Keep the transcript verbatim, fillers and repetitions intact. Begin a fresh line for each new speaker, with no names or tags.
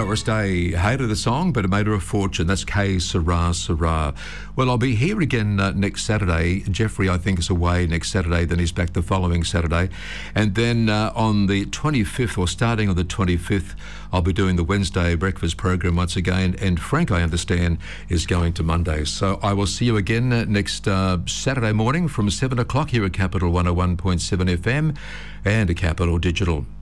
Doris Day hated the song, but it made her a fortune. That's Que Sera Sera. Well, I'll be here again uh, next Saturday. Jeffrey, I think, is away next Saturday. Then he's back the following Saturday. And then uh, on the twenty-fifth, or starting on the twenty-fifth, I'll be doing the Wednesday breakfast program once again. And Frank, I understand, is going to Mondays. So I will see you again uh, next uh, Saturday morning from seven o'clock here at Capital one oh one point seven F M and at Capital Digital.